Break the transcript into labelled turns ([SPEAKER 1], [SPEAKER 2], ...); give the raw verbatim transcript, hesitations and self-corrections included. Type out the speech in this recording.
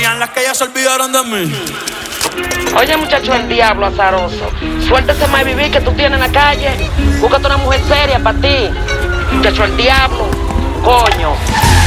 [SPEAKER 1] extrañan las que ya se olvidaron de mí.
[SPEAKER 2] Oye, muchacho, el diablo azaroso. Suéltese más vivir que tú tienes en la calle. Búscate una mujer seria para ti. Muchacho, el diablo. Coño.